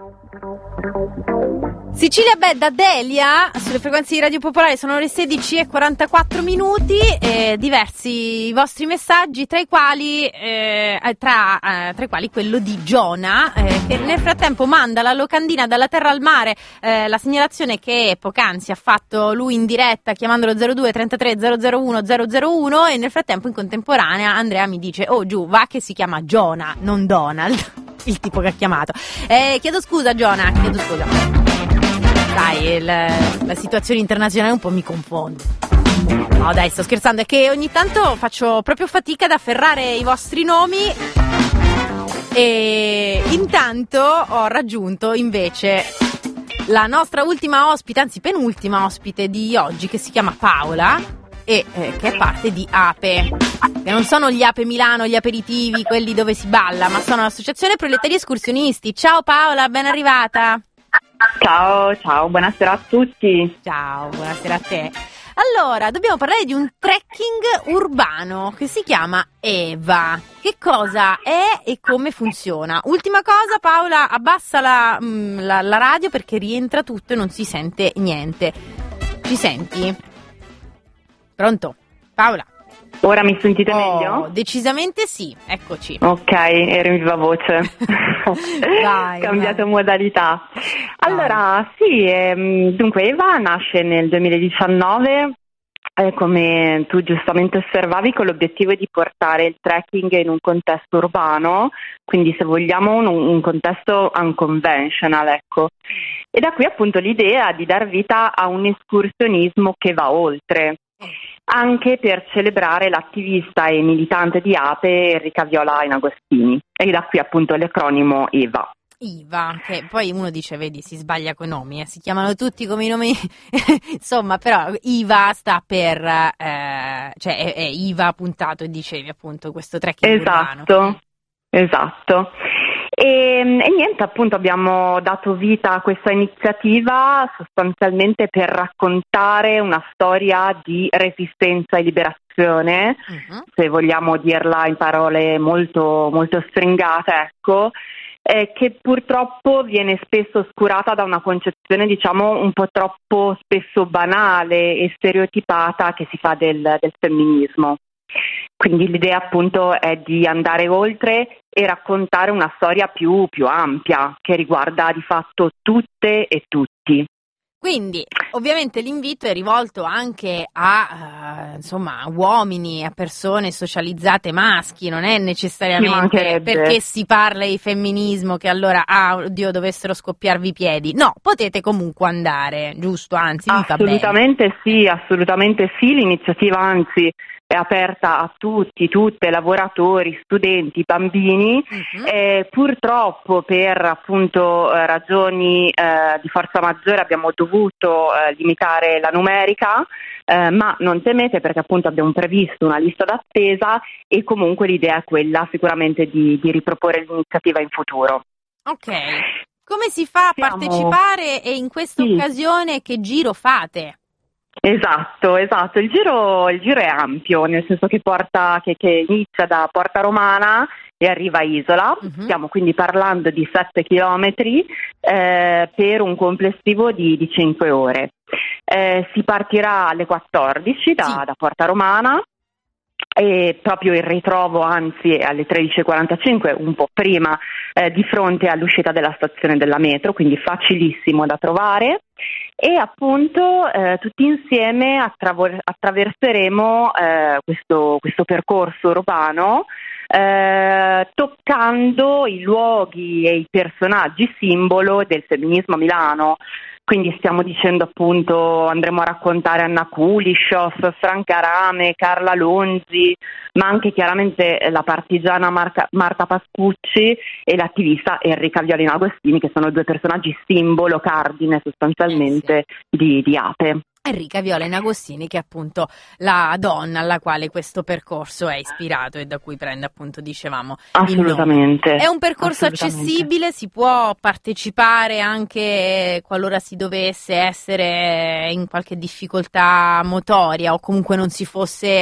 Sicilia Bed da Delia sulle frequenze di Radio Popolare. Sono le 16:44 minuti. Diversi i vostri messaggi, tra i quali quello di Giona, che nel frattempo manda la locandina dalla terra al mare, la segnalazione che poc'anzi ha fatto lui in diretta chiamandolo 02 33 001 001, e nel frattempo in contemporanea Andrea mi dice: oh giù, va che si chiama Giona, non Donald. Il tipo che ha chiamato. Chiedo scusa Giona, chiedo scusa. Dai, la situazione internazionale un po' mi confonde. No dai, sto scherzando, è che ogni tanto faccio proprio fatica ad afferrare i vostri nomi. E intanto ho raggiunto invece la nostra ultima ospite, anzi penultima ospite di oggi, che si chiama Paola e che è parte di Ape, che non sono gli Ape Milano, gli aperitivi, quelli dove si balla, ma sono l'Associazione Proletari Escursionisti. Ciao Paola, ben arrivata. Ciao, buonasera a tutti. Ciao, buonasera a te. Allora, dobbiamo parlare di un trekking urbano che si chiama EVA. Che cosa è e come funziona? Ultima cosa, Paola, abbassa la radio perché rientra tutto e non si sente niente. Ci senti? Pronto? Paola? Ora mi sentite meglio? Decisamente sì, eccoci. Ok, ero in viva voce. Cambiato modalità. Allora, sì, dunque Eva nasce nel 2019, come tu giustamente osservavi, con l'obiettivo di portare il trekking in un contesto urbano, quindi se vogliamo un contesto unconventional, ecco. E da qui appunto l'idea di dar vita a un escursionismo che va oltre, anche per celebrare l'attivista e militante di Ape Enrica Viola Agostini, e da qui appunto l'acronimo EVA. IVA, che poi uno dice, vedi, si sbaglia con i nomi, si chiamano tutti come i nomi, insomma, però IVA sta per, cioè è IVA puntato, e dicevi appunto questo trekking urbano. Esatto. E niente, appunto abbiamo dato vita a questa iniziativa sostanzialmente per raccontare una storia di resistenza e liberazione, se vogliamo dirla in parole molto, molto stringate, ecco, che purtroppo viene spesso oscurata da una concezione, diciamo, un po' troppo spesso banale e stereotipata che si fa del femminismo. Quindi l'idea appunto è di andare oltre e raccontare una storia più ampia che riguarda di fatto tutte e tutti. Quindi ovviamente l'invito è rivolto anche a uomini, a persone socializzate maschi, non è necessariamente perché si parla di femminismo che allora oddio dovessero scoppiarvi i piedi. No, potete comunque andare, giusto? Anzi, vi fa bene. Assolutamente sì, l'iniziativa anzi è aperta a tutti, tutte, lavoratori, studenti, bambini. Purtroppo per appunto ragioni di forza maggiore abbiamo dovuto limitare la numerica, ma non temete perché appunto abbiamo previsto una lista d'attesa e comunque l'idea è quella sicuramente di riproporre l'iniziativa in futuro. Ok, come si fa a partecipare e in questa occasione che giro fate? Esatto, il giro è ampio, nel senso che che inizia da Porta Romana e arriva a Isola. Stiamo quindi parlando di 7 chilometri per un complessivo di 5 ore. Si partirà alle 14 da Porta Romana e proprio il ritrovo anzi alle 13:45, un po' prima, di fronte all'uscita della stazione della metro, quindi facilissimo da trovare. E appunto tutti insieme attraverseremo questo percorso urbano, toccando i luoghi e i personaggi simbolo del femminismo a Milano. Quindi stiamo dicendo appunto, andremo a raccontare Anna Kulishov, Franca Rame, Carla Lonzi, ma anche chiaramente la partigiana Marta Pascucci e l'attivista Enrica Viola Agostini, che sono due personaggi simbolo, cardine sostanzialmente di Ape. Enrica Viola Agostini, che è appunto la donna alla quale questo percorso è ispirato e da cui prende appunto, dicevamo, assolutamente. Il nome. È un percorso accessibile, si può partecipare anche qualora si dovesse essere in qualche difficoltà motoria o comunque non si fosse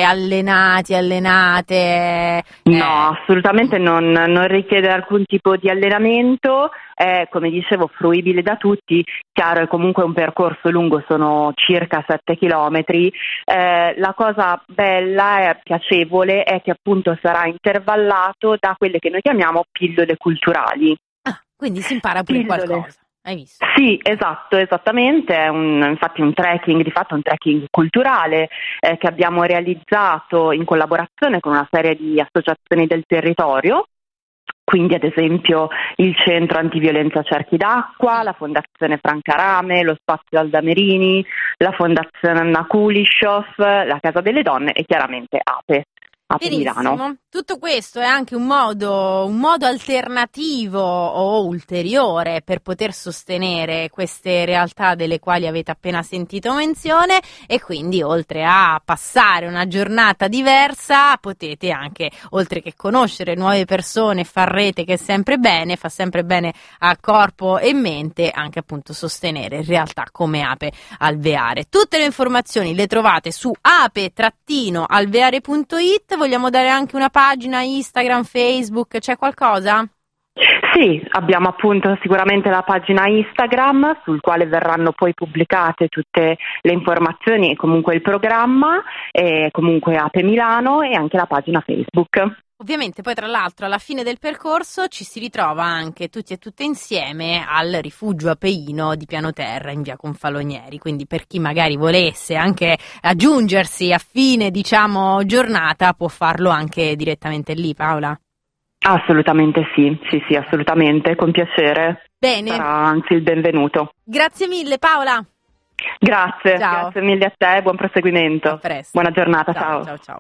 allenate. No, assolutamente non richiede alcun tipo di allenamento. è, come dicevo, fruibile da tutti. Chiaro, è comunque un percorso lungo, sono circa 7 chilometri. La cosa bella e piacevole è che appunto sarà intervallato da quelle che noi chiamiamo pillole culturali. Ah, quindi si impara pure qualcosa. Hai visto? Sì, esatto, esattamente, è infatti un trekking, di fatto un trekking culturale che abbiamo realizzato in collaborazione con una serie di associazioni del territorio, quindi ad esempio il Centro Antiviolenza Cerchi d'Acqua, la Fondazione Franca Rame, lo Spazio Alda Merini, la Fondazione Anna Kulishov, la Casa delle Donne e chiaramente APE. Benissimo, tutto questo è anche un modo alternativo o ulteriore per poter sostenere queste realtà delle quali avete appena sentito menzione, e quindi oltre a passare una giornata diversa potete anche, oltre che conoscere nuove persone, far rete, che è sempre bene, fa sempre bene a corpo e mente, anche appunto sostenere realtà come Ape Alveare. Tutte le informazioni le trovate su ape-alveare.it. Vogliamo dare anche una pagina Instagram, Facebook, c'è qualcosa? Sì, abbiamo appunto sicuramente la pagina Instagram sul quale verranno poi pubblicate tutte le informazioni e comunque il programma, e comunque Ape Milano, e anche la pagina Facebook. Ovviamente poi tra l'altro alla fine del percorso ci si ritrova anche tutti e tutte insieme al rifugio apeino di Piano Terra in via Confalonieri, quindi per chi magari volesse anche aggiungersi a fine giornata può farlo anche direttamente lì. Paola? Assolutamente sì, assolutamente, con piacere. Bene. Sarà anzi il benvenuto. Grazie mille Paola. Grazie, ciao. Grazie mille a te, buon proseguimento. A presto. Buona giornata, ciao. Ciao.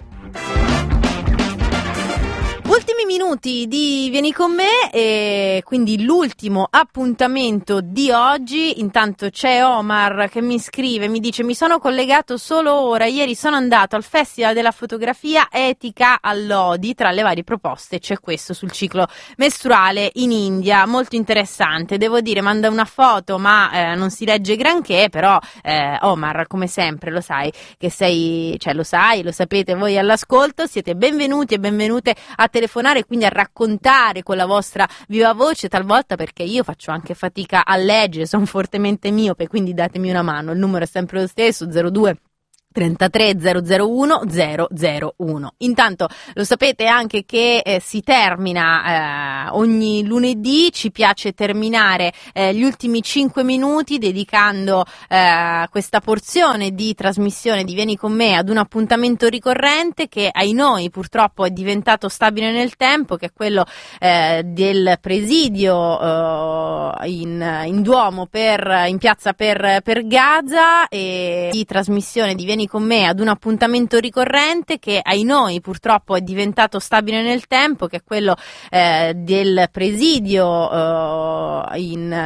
Ultimi minuti di Vieni con me, e quindi l'ultimo appuntamento di oggi. Intanto c'è Omar che mi scrive, mi dice: mi sono collegato solo ora, ieri sono andato al Festival della fotografia etica a Lodi, tra le varie proposte c'è questo sul ciclo mestruale in India, molto interessante, devo dire, manda una foto ma non si legge granché, però Omar, come sempre lo sai che lo sapete voi all'ascolto, siete benvenuti e benvenute a telefonare, quindi a raccontare con la vostra viva voce, talvolta perché io faccio anche fatica a leggere, sono fortemente miope, quindi datemi una mano. Il numero è sempre lo stesso, 02 33 001 001. Intanto lo sapete anche che si termina ogni lunedì, ci piace terminare gli ultimi 5 minuti dedicando questa porzione di trasmissione di Vieni con me ad un appuntamento ricorrente che ai noi purtroppo è diventato stabile nel tempo, che è quello del presidio in Duomo in piazza per Gaza, e di trasmissione di Vieni con me ad un appuntamento ricorrente che ai noi purtroppo è diventato stabile nel tempo, che è quello del presidio in